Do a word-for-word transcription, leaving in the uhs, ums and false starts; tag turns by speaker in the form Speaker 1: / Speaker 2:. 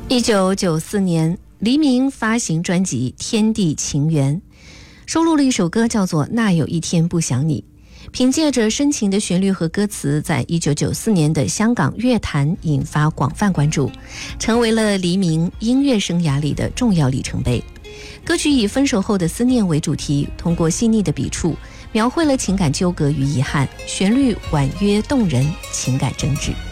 Speaker 1: 一九九四年，黎明发行专辑《天地情缘》，收录了一首歌叫做《那有一天不想你》。凭借着深情的旋律和歌词，在一九九四年的香港乐坛引发广泛关注，成为了黎明音乐生涯里的重要里程碑。歌曲以分手后的思念为主题，通过细腻的笔触描绘了情感纠葛与遗憾，旋律婉约动人，情感真挚。